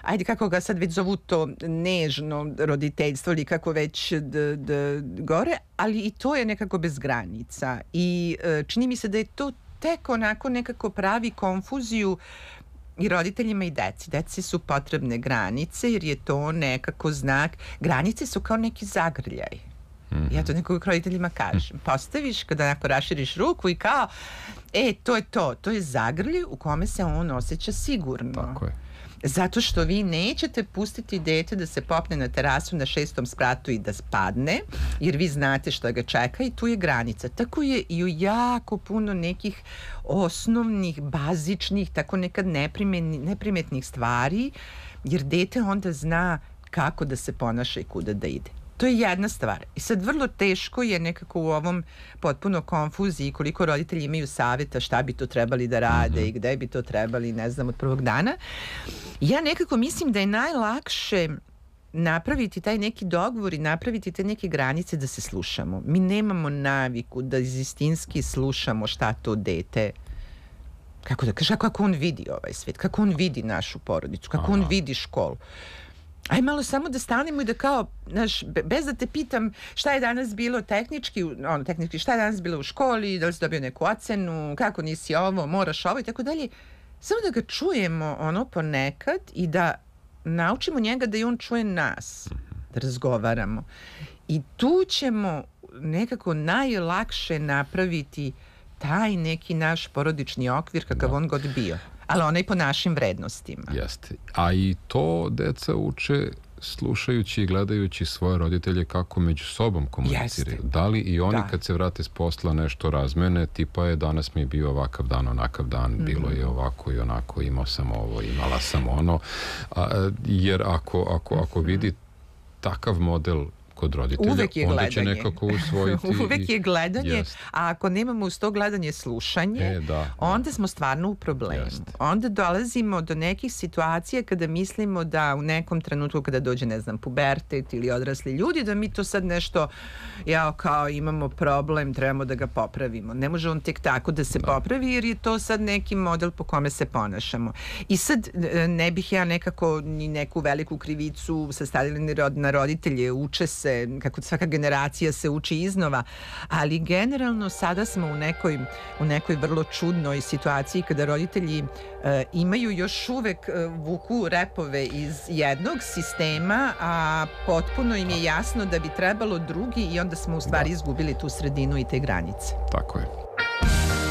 ajde kako ga sad već zovu to nežno roditeljstvo ili kako već gore, ali i to je nekako bez granica i čini mi se da je to tek onako nekako pravi konfuziju i roditeljima i deci. Deci su potrebne granice jer je to nekako znak. Granice su kao neki zagrljaj. Ja to nekog roditeljima kažem. Postaviš kada onako raširiš ruku i kao, to je to. To je zagrljaj u kome se on osjeća sigurno. Tako je. Zato što vi nećete pustiti dete da se popne na terasu na 6. spratu i da spadne, jer vi znate što ga čeka i tu je granica. Tako je i u jako puno nekih osnovnih, bazičnih, tako nekad neprimetnih stvari, jer dete onda zna kako da se ponaša i kuda da ide. To je jedna stvar. I sad vrlo teško je nekako u ovom potpuno konfuziji koliko roditelji imaju savjeta šta bi to trebali da rade i gde bi to trebali, ne znam, od prvog dana. Ja nekako mislim da je najlakše napraviti taj neki dogovor i napraviti te neke granice da se slušamo. Mi nemamo naviku da istinski slušamo šta to dete, kako da kaže, kako on vidi ovaj svet, kako on vidi našu porodicu, kako on vidi školu. Aj malo samo da stanemo i da kao, znaš, bez da te pitam šta je danas bilo tehnički, šta je danas bilo u školi, da li si dobio neku ocenu, kako nisi ovo, moraš ovo i tako dalje. Samo da ga čujemo ponekad i da naučimo njega da i on čuje nas, da razgovaramo. I tu ćemo nekako najlakše napraviti taj neki naš porodični okvir kakav on god bio. Ali onaj po našim vrednostima. Jeste. A i to deca uče slušajući i gledajući svoje roditelje kako među sobom komuniciraju. Da li i oni kad se vrate s posla nešto razmene, tipa je danas mi je bio ovakav dan, onakav dan, bilo je ovako i onako, imao sam ovo, imala sam ono. Jer ako vidi takav model kod roditelja, onda će nekako usvojiti. Uvek je gledanje, a ako nemamo uz to gledanje slušanje, onda smo stvarno u problemu. Onda dolazimo do nekih situacija kada mislimo da u nekom trenutku kada dođe, ne znam, pubertet ili odrasli ljudi, da mi to sad nešto, kao imamo problem, trebamo da ga popravimo. Ne može on tek tako da se popravi, jer je to sad neki model po kome se ponašamo. I sad ne bih ja nekako ni neku veliku krivicu sastavili na roditelje, uče se, kako svaka generacija se uči iznova, ali generalno sada smo u nekoj vrlo čudnoj situaciji kada roditelji imaju još uvek vuku repove iz jednog sistema, a potpuno im je jasno da bi trebalo drugi i onda smo u stvari izgubili tu sredinu i te granice. Tako je.